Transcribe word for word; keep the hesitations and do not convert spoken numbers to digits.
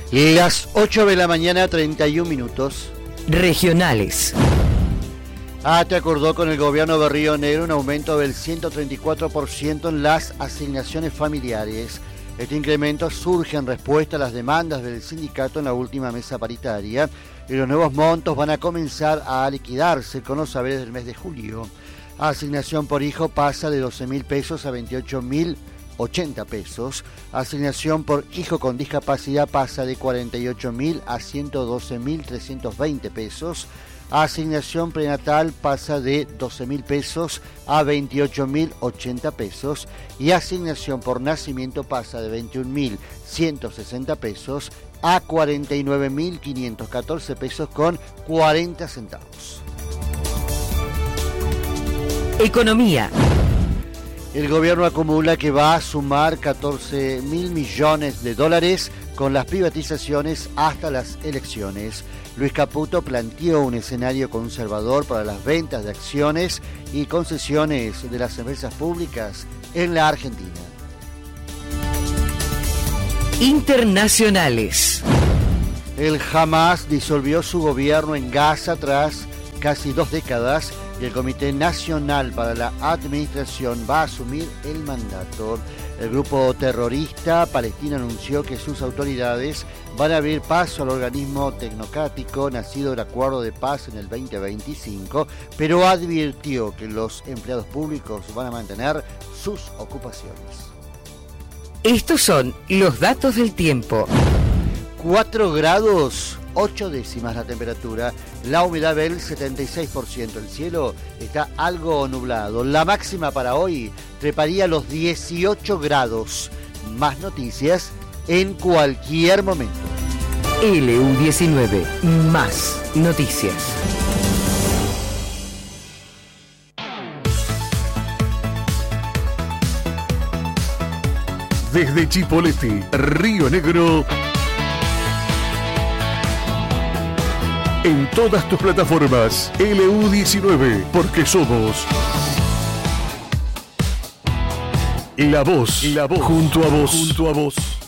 Las ocho de la mañana, treinta y un minutos. Regionales. ATE acordó con el gobierno de Río Negro un aumento del ciento treinta y cuatro por ciento en las asignaciones familiares. Este incremento surge en respuesta a las demandas del sindicato en la última mesa paritaria y los nuevos montos van a comenzar a liquidarse con los saberes del mes de julio. Asignación por hijo pasa de doce mil pesos a veintiocho mil ochenta pesos. Asignación por hijo con discapacidad pasa de cuarenta y ocho mil a ciento doce mil trescientos veinte pesos. Asignación prenatal pasa de doce mil pesos a veintiocho mil ochenta pesos. Y asignación por nacimiento pasa de veintiún mil ciento sesenta pesos a cuarenta y nueve mil quinientos catorce pesos con cuarenta centavos. Economía. El gobierno acumula que va a sumar catorce mil millones de dólares con las privatizaciones hasta las elecciones. Luis Caputo planteó un escenario conservador para las ventas de acciones y concesiones de las empresas públicas en la Argentina. Internacionales. El Hamas disolvió su gobierno en Gaza tras casi dos décadas y el Comité Nacional para la Administración va a asumir el mandato. El grupo terrorista palestino anunció que sus autoridades van a abrir paso al organismo tecnocrático nacido del Acuerdo de Paz en el veinte veinticinco, pero advirtió que los empleados públicos van a mantener sus ocupaciones. Estos son los datos del tiempo. cuatro grados, ocho décimas la temperatura, la humedad del setenta y seis por ciento, el cielo está algo nublado. La máxima para hoy treparía los dieciocho grados. Más noticias en cualquier momento. L U diecinueve, más noticias. Desde Chipoleti, Río Negro, en todas tus plataformas, L U diecinueve, porque somos la voz, la voz, junto a vos, junto a vos.